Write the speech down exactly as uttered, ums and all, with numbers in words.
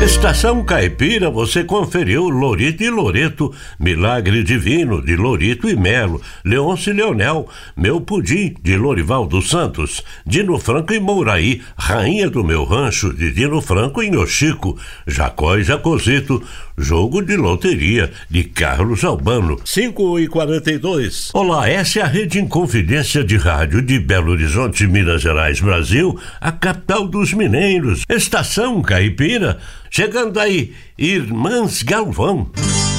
Estação Caipira, você conferiu Lorito e Loreto, Milagre Divino, de Lorito e Melo, Leôncio e Leonel, Meu Pudim, de Lorival dos Santos, Dino Franco e Mouraí, Rainha do Meu Rancho, de Dino Franco e Nhochico, Jacó e Jacozito, Jogo de Loteria, de Carlos Albano. Cinco e quarenta e dois. Olá, essa é a Rede Inconfidência de Rádio de Belo Horizonte, Minas Gerais, Brasil, a capital dos mineiros. Estação Caipira, chegando aí, Irmãs Galvão.